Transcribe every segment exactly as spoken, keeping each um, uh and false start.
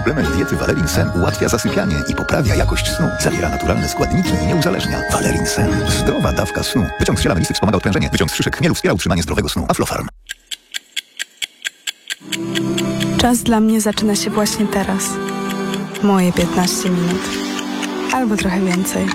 Suplement diety Valerin Sen ułatwia zasypianie i poprawia jakość snu. Zawiera naturalne składniki i nie uzależnia. Valerin Sen. Zdrowa dawka snu. Wyciąg z ziela melisy wspomaga odprężenie. Wyciąg z szyszek chmielu wspiera utrzymanie zdrowego snu. Aflofarm. Czas dla mnie zaczyna się właśnie teraz. Moje piętnaście minut. Albo trochę więcej.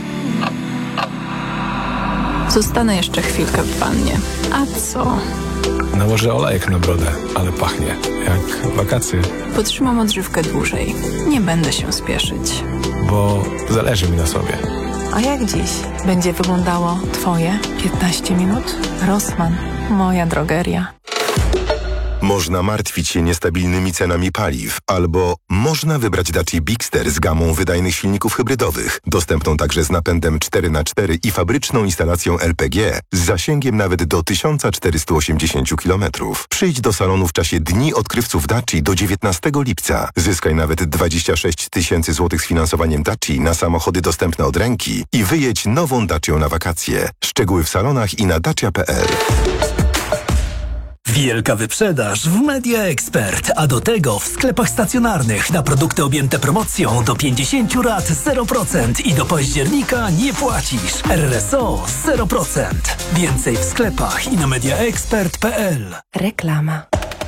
Zostanę jeszcze chwilkę w wannie. A co? Nałożę olejek na brodę, ale pachnie jak wakacje. Potrzymam odżywkę dłużej. Nie będę się spieszyć. Bo zależy mi na sobie. A jak dziś będzie wyglądało Twoje piętnaście minut? Rossmann, moja drogeria. Można martwić się niestabilnymi cenami paliw, albo można wybrać Dacia Bigster z gamą wydajnych silników hybrydowych, dostępną także z napędem cztery na cztery i fabryczną instalacją L P G z zasięgiem nawet do tysiąc czterysta osiemdziesiąt kilometrów. Przyjdź do salonu w czasie Dni Odkrywców Dacia do dziewiętnastego lipca. Zyskaj nawet dwadzieścia sześć tysięcy złotych z finansowaniem Dacia na samochody dostępne od ręki i wyjedź nową Dacią na wakacje. Szczegóły w salonach i na dacia kropka p l. Wielka wyprzedaż w Media Expert, a do tego w sklepach stacjonarnych na produkty objęte promocją do pięćdziesiąt lat zero procent i do października nie płacisz. R S O zero procent. Więcej w sklepach i na media expert kropka p l. Reklama.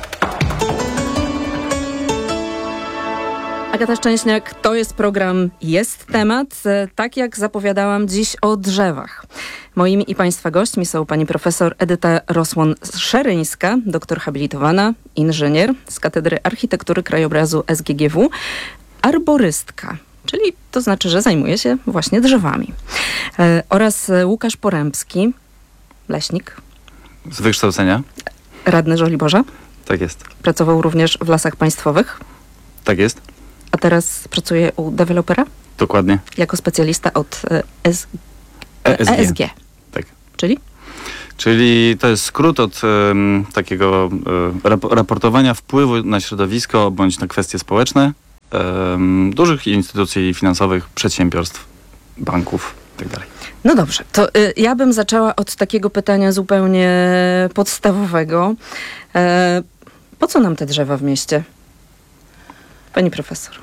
Agata Szczęśniak, to jest program Jest Temat. Tak jak zapowiadałam, dziś o drzewach. Moimi i Państwa gośćmi są pani profesor Edyta Rosłon-Szeryńska, doktor habilitowana, inżynier z Katedry Architektury Krajobrazu S G G W, arborystka, czyli to znaczy, że zajmuje się właśnie drzewami, e, oraz Łukasz Porębski, leśnik. Z wykształcenia. Radny Żoliborza. Tak jest. Pracował również w Lasach Państwowych. Tak jest. A teraz pracuje u dewelopera? Dokładnie. Jako specjalista od e, S- E S G. E S G. Tak. Czyli? Czyli to jest skrót od um, takiego um, rap- raportowania wpływu na środowisko bądź na kwestie społeczne um, dużych instytucji finansowych, przedsiębiorstw, banków itd. No dobrze, to y, ja bym zaczęła od takiego pytania zupełnie podstawowego. E, po co nam te drzewa w mieście? Pani profesor.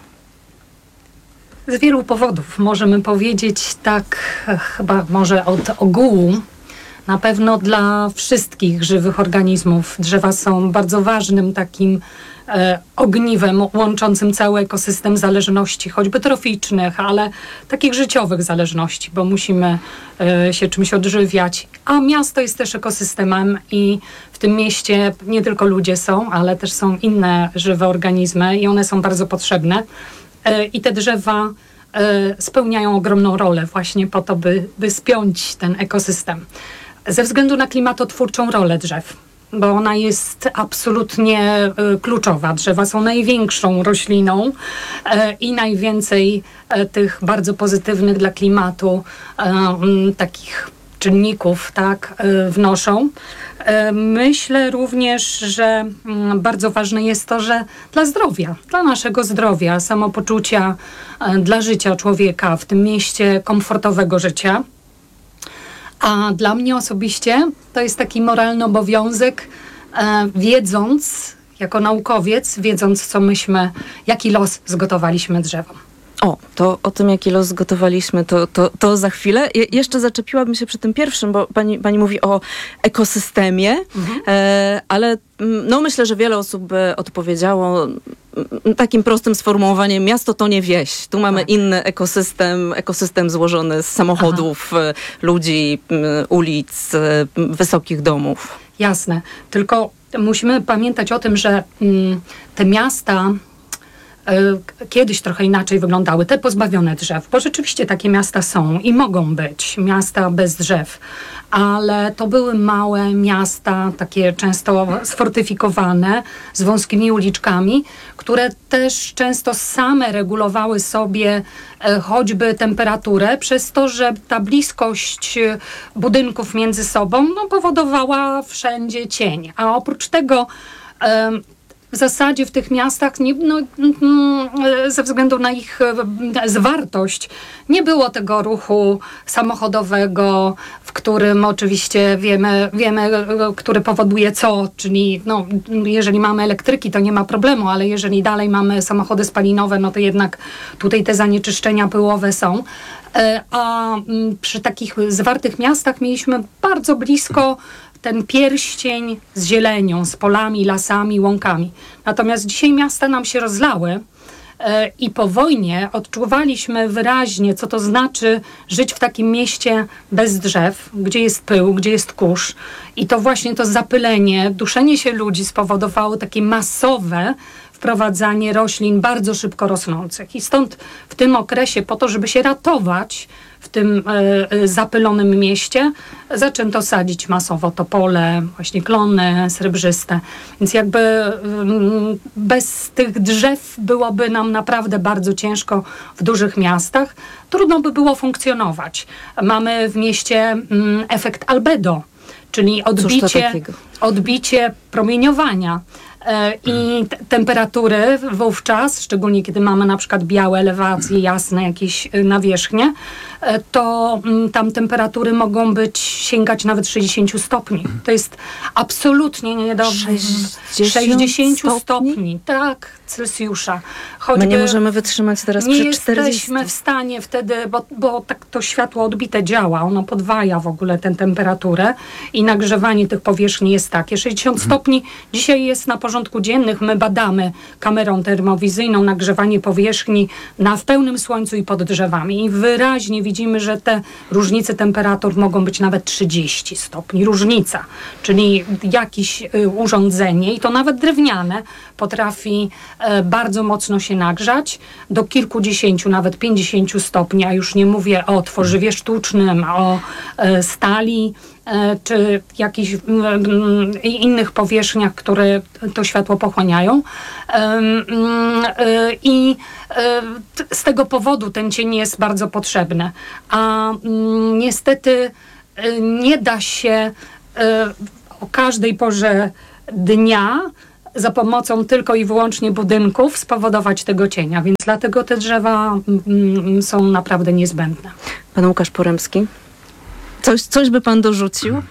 Z wielu powodów możemy powiedzieć tak, chyba może od ogółu. Na pewno dla wszystkich żywych organizmów drzewa są bardzo ważnym takim e, ogniwem łączącym cały ekosystem zależności, choćby troficznych, ale takich życiowych zależności, bo musimy e, się czymś odżywiać. A miasto jest też ekosystemem i w tym mieście nie tylko ludzie są, ale też są inne żywe organizmy i one są bardzo potrzebne. E, I te drzewa e, spełniają ogromną rolę właśnie po to, by, by spiąć ten ekosystem. Ze względu na klimatotwórczą rolę drzew, bo ona jest absolutnie y, kluczowa. Drzewa są największą rośliną y, i najwięcej y, tych bardzo pozytywnych dla klimatu y, y, takich czynników tak, y, wnoszą. Y, myślę również, że y, bardzo ważne jest to, że dla zdrowia, dla naszego zdrowia, samopoczucia, y, dla życia człowieka w tym mieście, komfortowego życia. A dla mnie osobiście to jest taki moralny obowiązek, e, wiedząc, jako naukowiec, wiedząc, co myśmy, jaki los zgotowaliśmy drzewom. O, to o tym, jaki los zgotowaliśmy, to, to, to za chwilę. Je, jeszcze zaczepiłabym się przy tym pierwszym, bo pani, pani mówi o ekosystemie, mhm. e, ale no, myślę, że wiele osób by odpowiedziało takim prostym sformułowaniem: miasto to nie wieś. Tu mamy tak. inny ekosystem, ekosystem złożony z samochodów, Aha. ludzi, ulic, wysokich domów. Jasne, tylko musimy pamiętać o tym, że mm, te miasta kiedyś trochę inaczej wyglądały, te pozbawione drzew, bo rzeczywiście takie miasta są i mogą być, miasta bez drzew, ale to były małe miasta, takie często sfortyfikowane, z wąskimi uliczkami, które też często same regulowały sobie e, choćby temperaturę, przez to, że ta bliskość budynków między sobą no, powodowała wszędzie cień, a oprócz tego e, w zasadzie w tych miastach nie, no, ze względu na ich zwartość nie było tego ruchu samochodowego, w którym oczywiście wiemy, wiemy, który powoduje co, czyli no, jeżeli mamy elektryki, to nie ma problemu, ale jeżeli dalej mamy samochody spalinowe, no to jednak tutaj te zanieczyszczenia pyłowe są. A przy takich zwartych miastach mieliśmy bardzo blisko ten pierścień z zielenią, z polami, lasami, łąkami. Natomiast dzisiaj miasta nam się rozlały i po wojnie odczuwaliśmy wyraźnie, co to znaczy żyć w takim mieście bez drzew, gdzie jest pył, gdzie jest kurz. I to właśnie to zapylenie, duszenie się ludzi spowodowało takie masowe wprowadzanie roślin bardzo szybko rosnących. I stąd w tym okresie, po to, żeby się ratować w tym e, zapylonym mieście, zaczęto sadzić masowo topole, właśnie klony srebrzyste. Więc jakby m, bez tych drzew byłoby nam naprawdę bardzo ciężko w dużych miastach. Trudno by było funkcjonować. Mamy w mieście m, efekt albedo, czyli odbicie, odbicie promieniowania. I t- temperatury wówczas, szczególnie kiedy mamy na przykład białe elewacje, jasne jakieś nawierzchnie, to m, tam temperatury mogą być, sięgać nawet sześćdziesiąt stopni. To jest absolutnie nie do... sześćdziesiąt stopni? stopni, tak, Celsjusza. Choćby My nie możemy wytrzymać teraz nie przy czterdziestu. jesteśmy w stanie wtedy, bo, bo tak to światło odbite działa, ono podwaja w ogóle tę temperaturę i nagrzewanie tych powierzchni jest takie. sześćdziesiąt hmm. stopni dzisiaj jest na porządku dziennych. My badamy kamerą termowizyjną nagrzewanie powierzchni na w pełnym słońcu i pod drzewami i wyraźnie widzimy, że te różnice temperatur mogą być nawet trzydzieści stopni. Różnica, czyli jakieś y, urządzenie i to nawet drewniane potrafi e, bardzo mocno się nagrzać do kilkudziesięciu, nawet pięćdziesięciu stopni, a już nie mówię o tworzywie sztucznym, o e, stali e, czy jakichś m, innych powierzchniach, które to światło pochłaniają. E, e, I e, t, z tego powodu ten cień jest bardzo potrzebny. A m, niestety e, nie da się e, o każdej porze dnia za pomocą tylko i wyłącznie budynków spowodować tego cienia, więc dlatego te drzewa mm, są naprawdę niezbędne. Pan Łukasz Poremski? Coś, coś by pan dorzucił?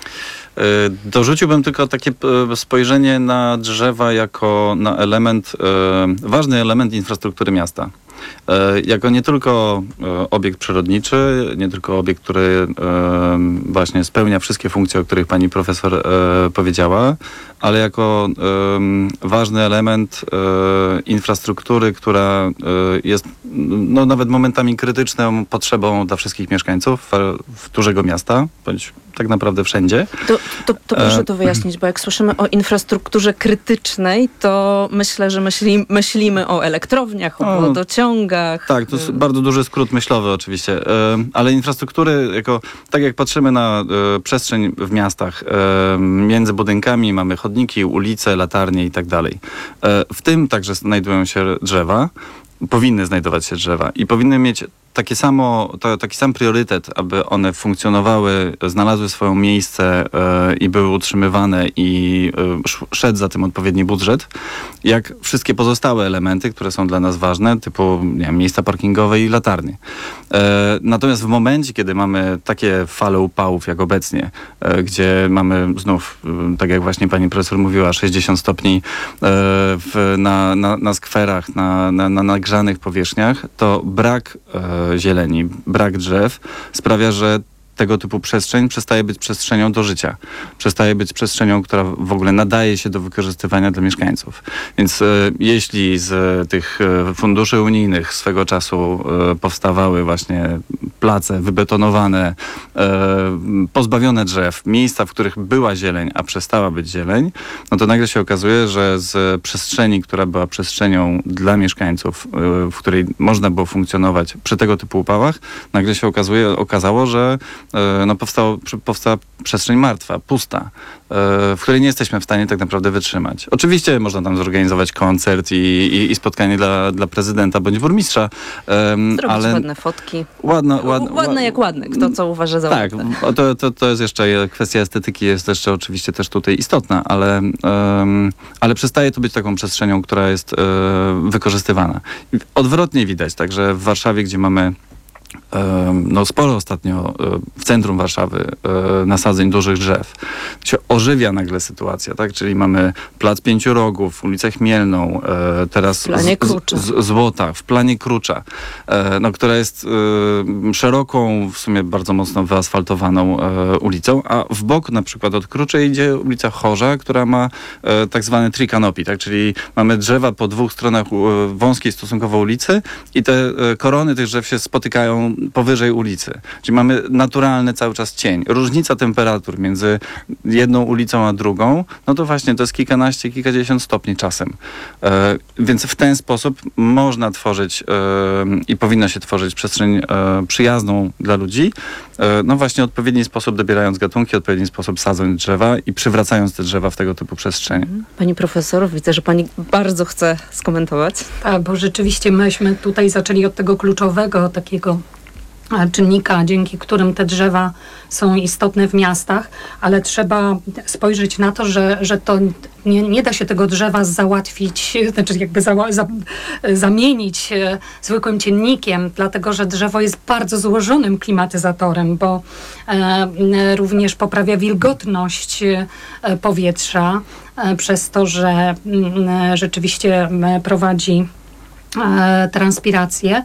Dorzuciłbym tylko takie spojrzenie na drzewa jako na element, ważny element infrastruktury miasta. Jako nie tylko obiekt przyrodniczy, nie tylko obiekt, który właśnie spełnia wszystkie funkcje, o których pani profesor powiedziała, ale jako ważny element infrastruktury, która jest no, nawet momentami krytyczną potrzebą dla wszystkich mieszkańców dużego miasta, bądź tak naprawdę wszędzie. To, to, to proszę to wyjaśnić, bo jak słyszymy o infrastrukturze krytycznej, to myślę, że myśli, myślimy o elektrowniach, o wodociągach. Tak, to jest bardzo duży skrót myślowy oczywiście, ale infrastruktury, jako, tak jak patrzymy na przestrzeń w miastach, między budynkami mamy chodniki, ulice, latarnie i tak dalej. W tym także znajdują się drzewa, powinny znajdować się drzewa i powinny mieć takie samo, to, taki sam priorytet, aby one funkcjonowały, znalazły swoje miejsce e, i były utrzymywane i e, szedł za tym odpowiedni budżet, jak wszystkie pozostałe elementy, które są dla nas ważne, typu nie wiem, miejsca parkingowe i latarnie. E, natomiast w momencie, kiedy mamy takie fale upałów jak obecnie, e, gdzie mamy znów, e, tak jak właśnie pani profesor mówiła, sześćdziesiąt stopni e, w, na, na, na skwerach, na, na, na nagrzanych powierzchniach, to brak e, zieleni, brak drzew sprawia, że tego typu przestrzeń przestaje być przestrzenią do życia. Przestaje być przestrzenią, która w ogóle nadaje się do wykorzystywania dla mieszkańców. Więc e, jeśli z e, tych e, funduszy unijnych swego czasu e, powstawały właśnie place wybetonowane, e, pozbawione drzew, miejsca, w których była zieleń, a przestała być zieleń, no to nagle się okazuje, że z przestrzeni, która była przestrzenią dla mieszkańców, e, w której można było funkcjonować przy tego typu upałach, nagle się okazuje, okazało, że e, no powstało, powstała przestrzeń martwa, pusta, e, w której nie jesteśmy w stanie tak naprawdę wytrzymać. Oczywiście można tam zorganizować koncert i, i, i spotkanie dla, dla prezydenta bądź burmistrza, e, Zrobić ale... ładne fotki. Ładno, ład, ładne jak ładne, kto co uważa za tak, ładne. Tak, to, to, to jest jeszcze, kwestia estetyki jest jeszcze oczywiście też tutaj istotna, ale, um, ale przestaje to być taką przestrzenią, która jest um, wykorzystywana. Odwrotnie widać, także w Warszawie, gdzie mamy no sporo ostatnio w centrum Warszawy nasadzeń dużych drzew, się ożywia nagle sytuacja, tak? Czyli mamy Plac Pięciu Rogów, ulicę Chmielną, teraz w planie Krucza. Z, z, Złota, w planie Krucza, no, która jest szeroką, w sumie bardzo mocno wyasfaltowaną ulicą, a w bok na przykład od Kruczej idzie ulica Chorza, która ma tak zwany tree canopy, tak? Czyli mamy drzewa po dwóch stronach wąskiej stosunkowo ulicy i te korony tych drzew się spotykają powyżej ulicy. Czyli mamy naturalny cały czas cień. Różnica temperatur między jedną ulicą a drugą, no to właśnie to jest kilkanaście, kilkadziesiąt stopni czasem. E, więc w ten sposób można tworzyć e, i powinno się tworzyć przestrzeń e, przyjazną dla ludzi, e, no właśnie w odpowiedni sposób dobierając gatunki, w odpowiedni sposób sadząc drzewa i przywracając te drzewa w tego typu przestrzenie. Pani profesor, widzę, że pani bardzo chce skomentować. Tak, bo rzeczywiście myśmy tutaj zaczęli od tego kluczowego takiego czynnika, dzięki którym te drzewa są istotne w miastach, ale trzeba spojrzeć na to, że, że to nie, nie da się tego drzewa załatwić, znaczy jakby za, za, zamienić e, zwykłym ciennikiem, dlatego że drzewo jest bardzo złożonym klimatyzatorem, bo e, również poprawia wilgotność e, powietrza e, przez to, że e, rzeczywiście e, prowadzi e, transpirację.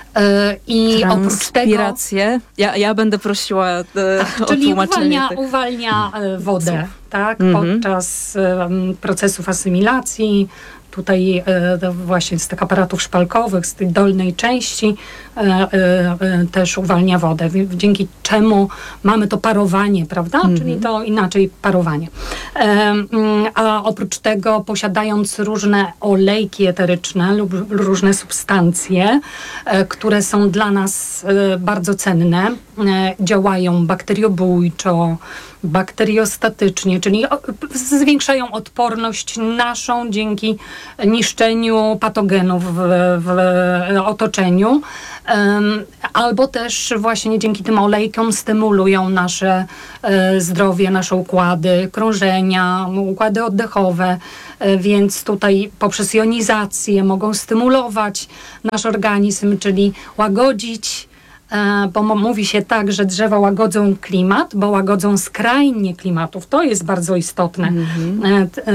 I oprócz tego... Ja, ja będę prosiła e, tak, o czyli tłumaczenie. uwalnia, tych... uwalnia wodę, tak, Mhm. podczas um, procesów asymilacji. Tutaj e, właśnie z tych aparatów szpalkowych, z tej dolnej części e, e, też uwalnia wodę, dzięki czemu mamy to parowanie, prawda? Mhm. Czyli to inaczej parowanie. E, a oprócz tego, posiadając różne olejki eteryczne lub różne substancje, e, które są dla nas e, bardzo cenne, e, działają bakteriobójczo, bakteriostatycznie, czyli zwiększają odporność naszą dzięki niszczeniu patogenów w, w otoczeniu, um, albo też właśnie dzięki tym olejkom stymulują nasze e, zdrowie, nasze układy krążenia, układy oddechowe, e, więc tutaj poprzez jonizację mogą stymulować nasz organizm, czyli łagodzić, bo mówi się tak, że drzewa łagodzą klimat, bo łagodzą skrajnie klimatów. To jest bardzo istotne. Mm-hmm. E,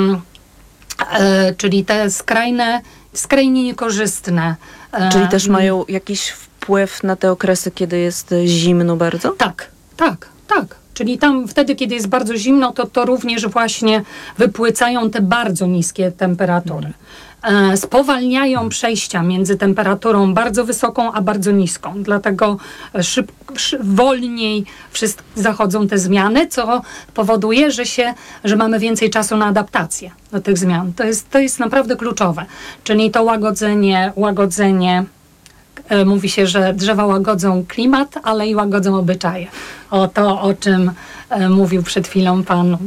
e, czyli te skrajne, skrajnie niekorzystne. E, Czyli też mają jakiś wpływ na te okresy, kiedy jest zimno bardzo? Tak, tak, tak. Czyli tam wtedy, kiedy jest bardzo zimno, to, to również właśnie wypłycają te bardzo niskie temperatury. E, spowalniają przejścia między temperaturą bardzo wysoką, a bardzo niską. Dlatego szyb, szyb, wolniej wszystko, zachodzą te zmiany, co powoduje, że, się, że mamy więcej czasu na adaptację do tych zmian. To jest, to jest naprawdę kluczowe. Czyli to łagodzenie, łagodzenie e, mówi się, że drzewa łagodzą klimat, ale i łagodzą obyczaje. O to, o czym e, mówił przed chwilą pan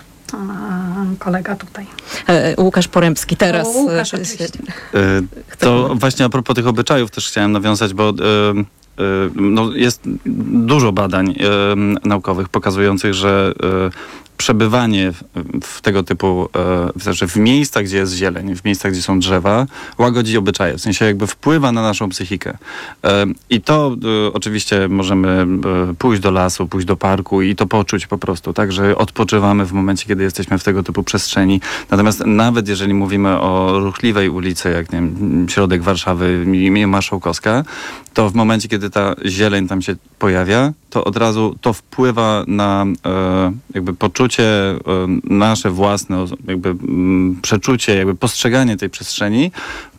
kolega tutaj. E, Łukasz Porębski teraz. O, Łukasz, oczywiście. E, to właśnie a propos tych obyczajów też chciałem nawiązać, bo e, e, no jest dużo badań e, naukowych pokazujących, że e, przebywanie w, w tego typu, e, w, znaczy w miejscach, gdzie jest zieleń, w miejscach, gdzie są drzewa, łagodzi obyczaje, w sensie jakby wpływa na naszą psychikę. E, I to e, oczywiście możemy e, pójść do lasu, pójść do parku i to poczuć po prostu, tak, że odpoczywamy w momencie, kiedy jesteśmy w tego typu przestrzeni. Natomiast nawet jeżeli mówimy o ruchliwej ulicy, jak nie wiem, środek Warszawy, imię Marszałkowska, to w momencie, kiedy ta zieleń tam się pojawia, to od razu to wpływa na e, jakby poczucie e, nasze własne, jakby m, przeczucie, jakby postrzeganie tej przestrzeni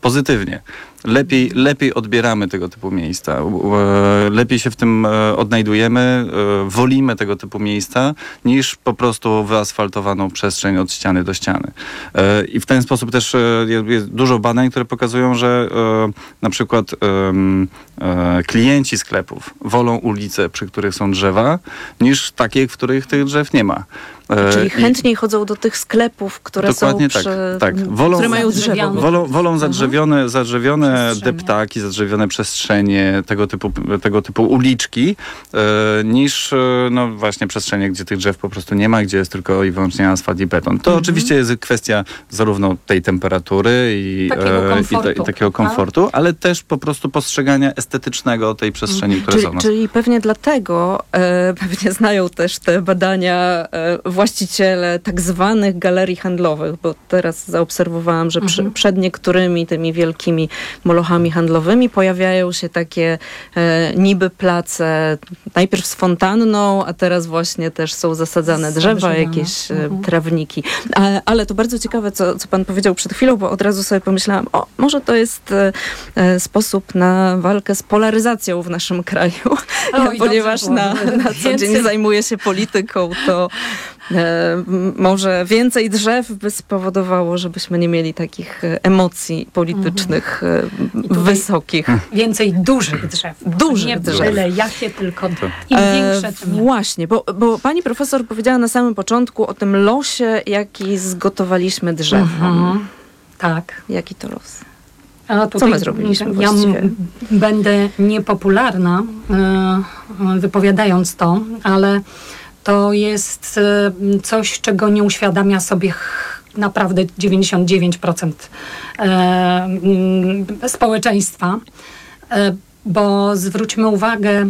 pozytywnie. Lepiej, lepiej odbieramy tego typu miejsca, lepiej się w tym odnajdujemy, wolimy tego typu miejsca, niż po prostu wyasfaltowaną przestrzeń od ściany do ściany. I w ten sposób też jest dużo badań, które pokazują, że na przykład klienci sklepów wolą ulice, przy których są drzewa, niż takie, w których tych drzew nie ma. Czyli chętniej I chodzą do tych sklepów, które dokładnie są tak, przy, tak. Wolą, które mają drzewo. Wolą, wolą zadrzewione, zadrzewione deptaki, zadrzewione przestrzenie, tego typu, tego typu uliczki, e, niż e, no właśnie przestrzenie, gdzie tych drzew po prostu nie ma, gdzie jest tylko i wyłącznie asfalt i beton. To mhm. oczywiście jest kwestia zarówno tej temperatury i takiego e, komfortu, i, te, i takiego komfortu, ale też po prostu postrzegania estetycznego tej przestrzeni, które czyli, są. Czyli pewnie dlatego, e, pewnie znają też te badania e, właściciele tak zwanych galerii handlowych, bo teraz zaobserwowałam, że przy, mhm. przed niektórymi tymi wielkimi molochami handlowymi pojawiają się takie e, niby place, najpierw z fontanną, a teraz właśnie też są zasadzane drzewa, jakieś e, mhm. trawniki. A, ale to bardzo ciekawe, co, co pan powiedział przed chwilą, bo od razu sobie pomyślałam, o, może to jest e, sposób na walkę z polaryzacją w naszym kraju, Oj, ponieważ na, na co dzień zajmuję się polityką, to E, może więcej drzew by spowodowało, żebyśmy nie mieli takich emocji politycznych mhm. wysokich. Więcej dużych drzew. Dużych nie drzew. Byle jakie, tylko im większe, tym e, Właśnie, bo, bo pani profesor powiedziała na samym początku o tym losie, jaki zgotowaliśmy drzewom. Mhm. Tak. Jaki to los? A tutaj Co my zrobiliśmy Ja właściwie? m- będę niepopularna e, wypowiadając to, ale to jest coś, czego nie uświadamia sobie naprawdę dziewięćdziesiąt dziewięć procent społeczeństwa. Bo zwróćmy uwagę,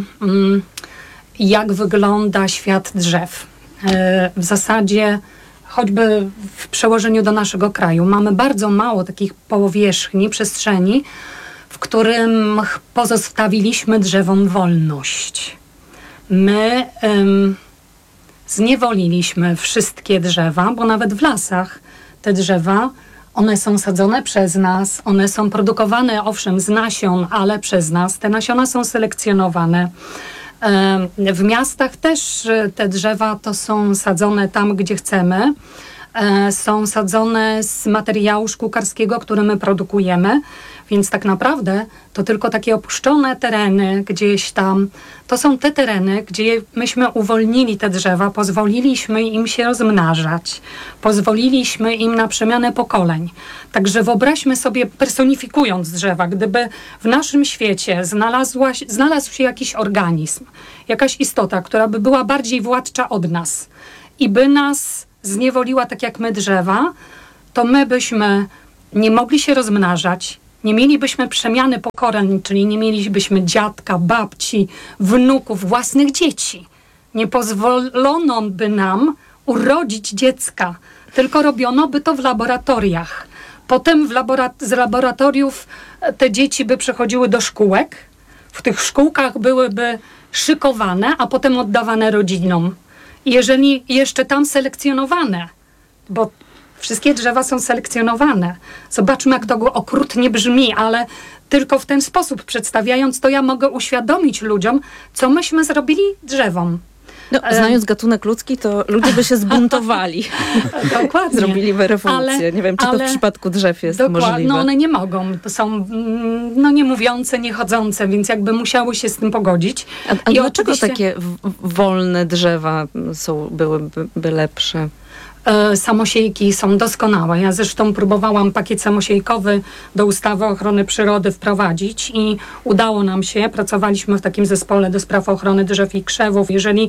jak wygląda świat drzew. W zasadzie, choćby w przełożeniu do naszego kraju, mamy bardzo mało takich powierzchni, przestrzeni, w którym pozostawiliśmy drzewom wolność. My ym, zniewoliliśmy wszystkie drzewa, bo nawet w lasach te drzewa, one są sadzone przez nas, one są produkowane owszem z nasion, ale przez nas. Te nasiona są selekcjonowane. W miastach też te drzewa to są sadzone tam, gdzie chcemy. Są sadzone z materiału szkółkarskiego, który my produkujemy, więc tak naprawdę to tylko takie opuszczone tereny gdzieś tam, to są te tereny, gdzie myśmy uwolnili te drzewa, pozwoliliśmy im się rozmnażać, pozwoliliśmy im na przemianę pokoleń. Także wyobraźmy sobie, personifikując drzewa, gdyby w naszym świecie znalazła, znalazł się jakiś organizm, jakaś istota, która by była bardziej władcza od nas i by nas zniewoliła tak jak my drzewa, to my byśmy nie mogli się rozmnażać, nie mielibyśmy przemiany pokoleń, czyli nie mielibyśmy dziadka, babci, wnuków, własnych dzieci. Nie pozwolono by nam urodzić dziecka, tylko robiono by to w laboratoriach. Potem w labora- z laboratoriów te dzieci by przechodziły do szkółek, w tych szkółkach byłyby szykowane, a potem oddawane rodzinom. Jeżeli jeszcze tam selekcjonowane, bo wszystkie drzewa są selekcjonowane. Zobaczmy, jak to okrutnie brzmi, ale tylko w ten sposób przedstawiając to, ja mogę uświadomić ludziom, co myśmy zrobili drzewom. No, znając gatunek ludzki, to ludzie by się zbuntowali. Dokładnie. Zrobiliby rewolucję. Ale, nie wiem, czy to w przypadku drzew jest możliwe. No one nie mogą. To są no, niemówiące, niechodzące, więc jakby musiały się z tym pogodzić. A, a I dlaczego oczywiście takie w- wolne drzewa są, byłyby by lepsze? Samosiejki są doskonałe. Ja zresztą próbowałam pakiet samosiejkowy do ustawy o ochrony przyrody wprowadzić i udało nam się. Pracowaliśmy w takim zespole do spraw ochrony drzew i krzewów. Jeżeli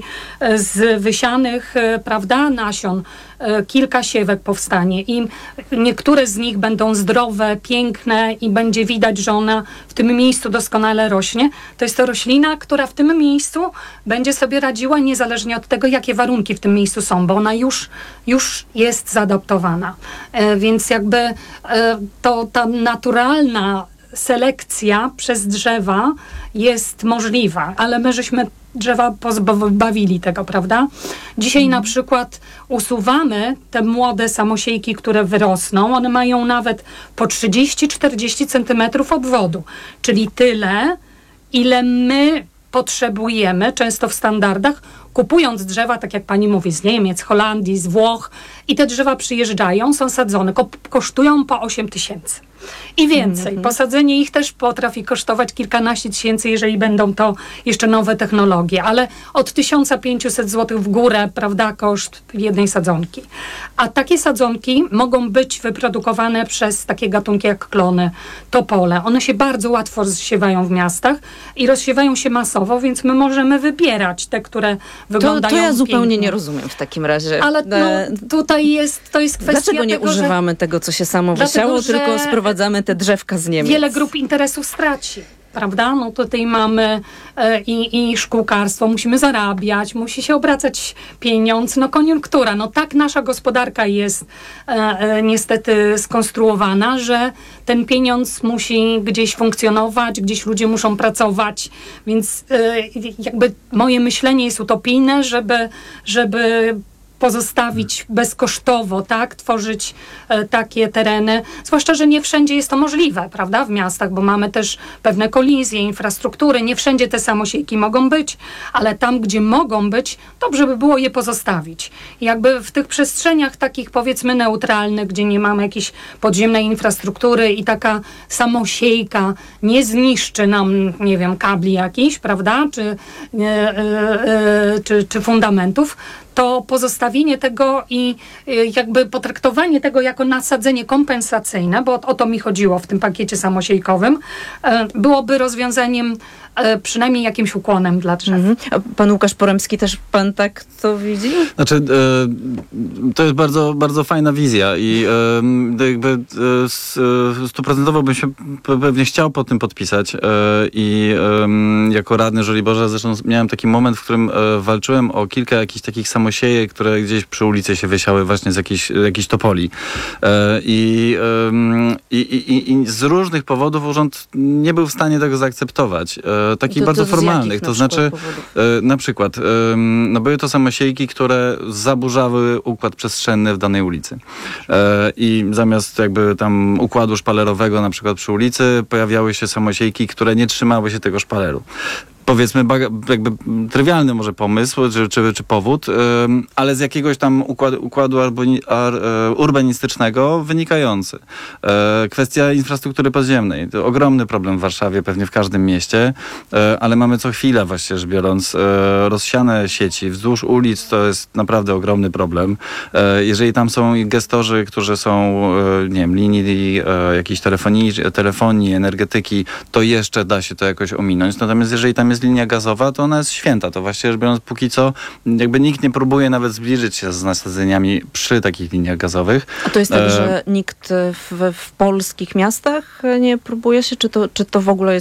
z wysianych, prawda, nasion kilka siewek powstanie i niektóre z nich będą zdrowe, piękne i będzie widać, że ona w tym miejscu doskonale rośnie, to jest to roślina, która w tym miejscu będzie sobie radziła niezależnie od tego, jakie warunki w tym miejscu są, bo ona już, już jest zaadaptowana. E, więc jakby e, to ta naturalna selekcja przez drzewa jest możliwa, ale my żeśmy drzewa pozbawili tego, prawda? Dzisiaj mm. na przykład usuwamy te młode samosiejki, które wyrosną. One mają nawet po trzydzieści czterdzieści centymetrów obwodu, czyli tyle, ile my potrzebujemy, często w standardach, kupując drzewa, tak jak pani mówi, z Niemiec, Holandii, z Włoch i te drzewa przyjeżdżają, są sadzone, ko- kosztują po osiem tysięcy. I więcej. Mm-hmm. Posadzenie ich też potrafi kosztować kilkanaście tysięcy, jeżeli będą to jeszcze nowe technologie, ale od tysiąc pięćset złotych w górę, prawda, koszt jednej sadzonki. A takie sadzonki mogą być wyprodukowane przez takie gatunki jak klony, topole. One się bardzo łatwo rozsiewają w miastach i rozsiewają się masowo, więc my możemy wybierać te, które wyglądają To, to ja zupełnie pięknie. nie rozumiem w takim razie. Ale no, tutaj jest, to jest kwestia Dlaczego nie tego, używamy że... tego, co się samo Dlatego, wysiało, że tylko sprowadzamy te drzewka z Niemiec? Wiele grup interesów straci. Prawda? No tutaj mamy e, i, i szkółkarstwo, musimy zarabiać, musi się obracać pieniądz, no koniunktura. No tak nasza gospodarka jest e, e, niestety skonstruowana, że ten pieniądz musi gdzieś funkcjonować, gdzieś ludzie muszą pracować, więc e, jakby moje myślenie jest utopijne, żeby, żeby pozostawić bezkosztowo, tak, tworzyć e, takie tereny, zwłaszcza, że nie wszędzie jest to możliwe, prawda, w miastach, bo mamy też pewne kolizje, infrastruktury, nie wszędzie te samosiejki mogą być, ale tam, gdzie mogą być, dobrze by było je pozostawić. I jakby w tych przestrzeniach takich, powiedzmy, neutralnych, gdzie nie mamy jakiejś podziemnej infrastruktury i taka samosiejka nie zniszczy nam, nie wiem, kabli jakichś, prawda, czy, e, e, e, czy, czy fundamentów, to pozostawienie tego i jakby potraktowanie tego jako nasadzenie kompensacyjne, bo o to mi chodziło w tym pakiecie samosiejkowym, byłoby rozwiązaniem, przynajmniej jakimś ukłonem dla drzew. Mhm. A pan Łukasz Poremski, też pan tak to widzi? Znaczy, e, to jest bardzo, bardzo fajna wizja i e, jakby stuprocentowo bym się pewnie chciał po tym podpisać e, i e, jako radny Żoliborza zresztą miałem taki moment, w którym e, walczyłem o kilka jakichś takich samosiejek, które gdzieś przy ulicy się wysiały właśnie z jakiejś, jakiejś topoli. E, i, e, i, i, I z różnych powodów urząd nie był w stanie tego zaakceptować. E, takich to, bardzo to formalnych. To znaczy, e, na przykład, e, no były to samosiejki, które zaburzały układ przestrzenny w danej ulicy. E, I zamiast jakby tam układu szpalerowego na przykład przy ulicy pojawiały się samosiejki, które nie trzymały się tego szpaleru. Powiedzmy, jakby trywialny może pomysł, czy, czy, czy powód, ym, ale z jakiegoś tam układu, układu arboni, ar, e, urbanistycznego wynikający. E, kwestia infrastruktury podziemnej. To ogromny problem w Warszawie, pewnie w każdym mieście, e, ale mamy co chwilę, właściwie rzecz biorąc, e, rozsiane sieci wzdłuż ulic, to jest naprawdę ogromny problem. E, jeżeli tam są gestorzy, którzy są, e, nie wiem, linii e, jakiejś telefonii, telefonii, energetyki, to jeszcze da się to jakoś ominąć. Natomiast jeżeli tam jest linia gazowa, to ona jest święta. To właściwie rzecz biorąc, póki co jakby nikt nie próbuje nawet zbliżyć się z nasadzeniami przy takich liniach gazowych. A to jest tak, e... że nikt w, w polskich miastach nie próbuje się? Czy to, czy to w ogóle